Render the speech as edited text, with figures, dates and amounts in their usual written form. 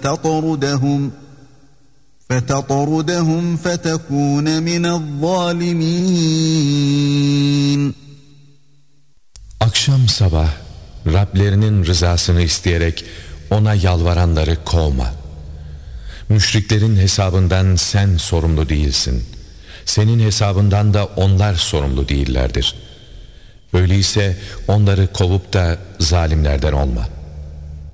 فَتَطْرُدَهُمْ فَتَكُونَ مِنَ الظَّالِمِينَ. Akşam sabah Rablerinin rızasını isteyerek ona yalvaranları kovma. Müşriklerin hesabından sen sorumlu değilsin. Senin hesabından da onlar sorumlu değillerdir. Öyleyse onları kovup da zalimlerden olma.